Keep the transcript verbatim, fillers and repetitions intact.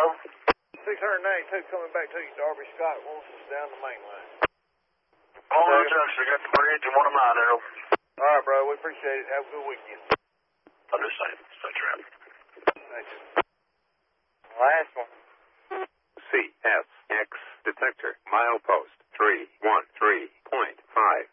six ninety-two coming back to you, Darby. Scott wants us down the main line. All the junction, I got the bridge and one of mine, Arrow. All right, bro. We appreciate it. Have a good weekend. Understand. Stay trapped. Thank you. Last one. C S X detector, milepost three one three point five.